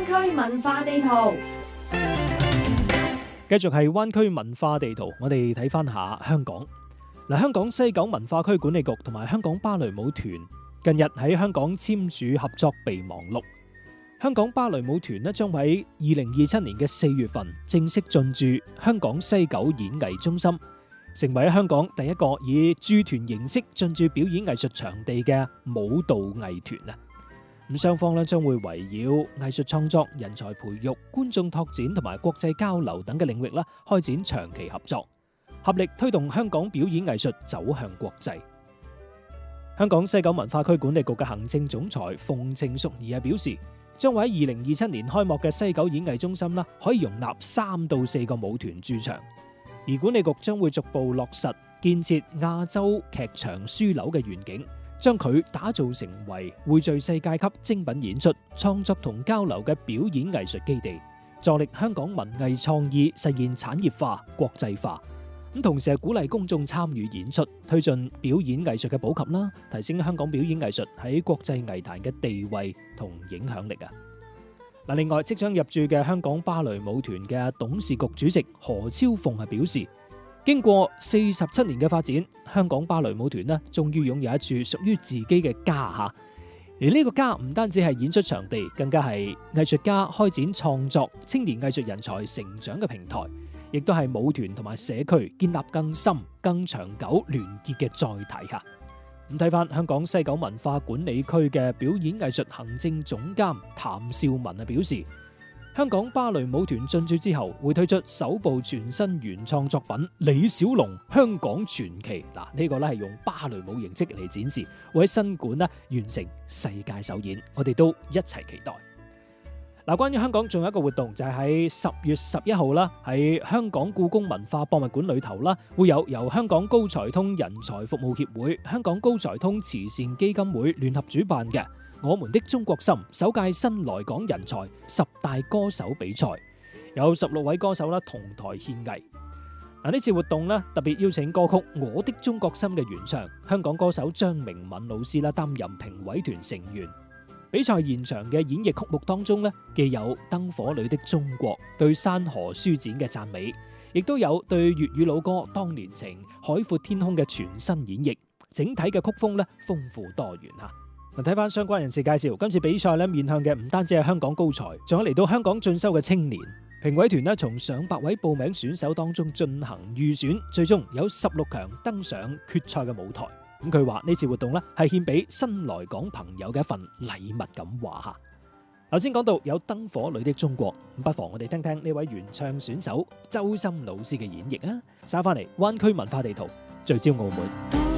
區文化地圖， 繼續係灣區文化地圖，我哋睇翻下香港。香港西九文化區管理局同埋香港芭蕾舞團近日喺香港簽署合作備忘錄。香港芭蕾舞團將喺2027年嘅4月份正式進駐香港西九演藝中心，成為香港第一個以駐團形式進駐表演藝術場地嘅舞蹈藝團啊！咁雙方將會圍繞藝術創作、人才培育、觀眾拓展同埋國際交流等嘅領域開展長期合作，合力推動香港表演藝術走向國際。香港西九文化區管理局嘅行政總裁馮程淑儀表示，將會喺2027年開幕嘅西九演藝中心可以容納3到4個舞團駐場，而管理局將會逐步落實建設亞洲劇場樞紐嘅願景，將佢打造成為匯聚世界級精品演出、創作同交流嘅表演藝術基地，助力香港文藝創意實現產業化、國際化。咁同時係鼓勵公眾參與演出，推進表演藝術嘅普及啦，提升香港表演藝術喺國際藝壇嘅地位同影響力啊！另外即將入駐嘅香港芭蕾舞團嘅董事局主席何超鳳表示，經過47年嘅發展，香港芭蕾舞團終於擁有一處屬於自己嘅家吓。而呢個家唔單止係演出場地，更加係藝術家開展創作、青年藝術人才成長嘅平台，亦都係舞團同埋社區建立更深、更長久聯結嘅載體吓。咁睇翻香港西九文化管理區嘅表演藝術行政總監譚少文表示，香港芭蕾舞團進駐之後，會推出首部全新原創作品《李小龍香港傳奇》。呢個係用芭蕾舞形式嚟展示，會喺新館完成世界首演，我哋都一齊期待。關於香港仲有一個活動，就係喺10月11號喺香港故宮文化博物館裏頭會有由香港高才通人才服務協會、香港高才通慈善基金會聯合主辦嘅我們的中國心首屆新來港人才10大歌手比賽，有16位歌手同台獻藝。呢次活動特別邀請歌曲《我的中國心》嘅原唱香港歌手張明敏老師擔任評委團成員。比賽現場嘅演繹曲目當中既有燈火裏的中國對山河書展嘅讚美，亦都有對粵語老歌《當年情》、海闊天空嘅全新演繹，整體嘅曲風豐富多元吓。睇翻相關人士介紹，今次比賽面向嘅唔單止係香港高才，仲有嚟到香港進修嘅青年。評委團從上百位報名選手當中進行預選，最終有16強登上決賽嘅舞台。咁佢話呢次活動係獻俾新來港朋友嘅一份禮物咁話吓。頭先講到有燈火裏的中國，不妨我哋聽聽呢位原唱選手周深老師嘅演繹啊！稍翻嚟灣區文化地圖，聚焦澳門。